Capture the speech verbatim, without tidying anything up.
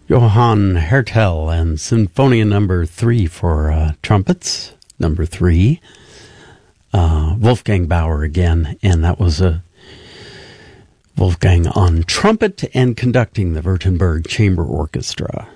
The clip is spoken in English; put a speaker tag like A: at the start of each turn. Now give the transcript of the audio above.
A: Johann Hertel and Sinfonia Number Three for uh, trumpets. Number three. Uh, Wolfgang Bauer again, and that was a Wolfgang on trumpet and conducting the Württemberg Chamber Orchestra.